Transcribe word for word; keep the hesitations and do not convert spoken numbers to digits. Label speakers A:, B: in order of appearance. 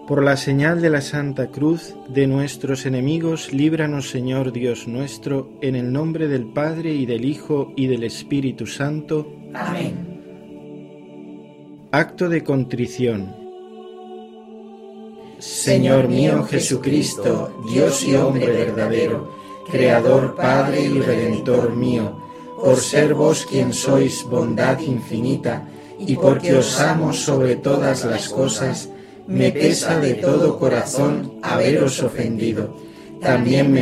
A: Por la señal de la Santa Cruz de nuestros enemigos, líbranos, Señor Dios nuestro, en el nombre del Padre, y del Hijo, y del Espíritu Santo.
B: Amén.
A: Acto de contrición.
B: Señor mío Jesucristo, Dios y hombre verdadero, Creador, Padre y Redentor mío, por ser vos quien sois bondad infinita, y porque os amo sobre todas las cosas, me pesa de todo corazón haberos ofendido. También me